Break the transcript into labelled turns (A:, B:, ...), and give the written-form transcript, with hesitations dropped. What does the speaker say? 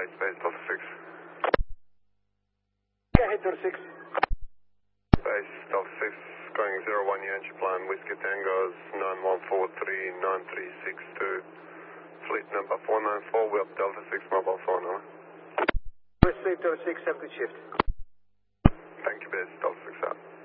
A: Right, base Delta 6.
B: Yeah, hit Delta 6.
A: Base Delta 6, going 01 Yankee plan, Whiskey Tango's 91439362. Fleet number 494, we're up Delta 6 mobile phone, over.
B: Receive Delta 6, have a good shift.
A: Thank you, base Delta 6 out.